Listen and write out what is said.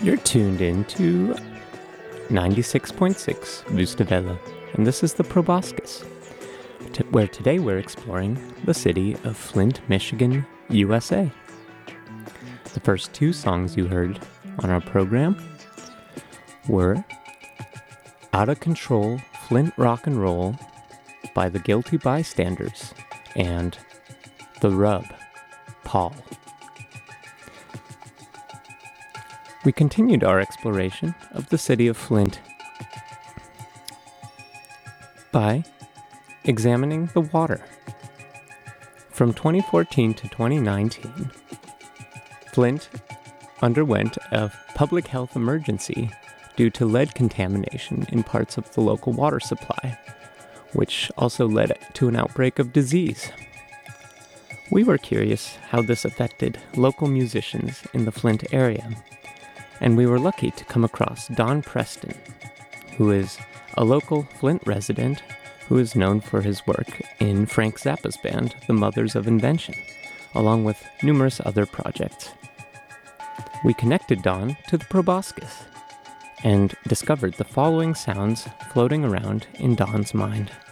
You're tuned in to 96.6 Wustavella, and this is the Proboscis, where today we're exploring the city of Flint, Michigan, USA. The first two songs you heard on our program were Out of Control Flint Rock and Roll by the Guilty Bystanders and The Rub, Paul. We continued our exploration of the city of Flint by examining the water. From 2014 to 2019, Flint underwent a public health emergency due to lead contamination in parts of the local water supply, which also led to an outbreak of disease. We were curious how this affected local musicians in the Flint area, and we were lucky to come across Don Preston, who is a local Flint resident who is known for his work in Frank Zappa's band, The Mothers of Invention, along with numerous other projects. We connected Don to the Proboscis and discovered the following sounds floating around in Don's mind.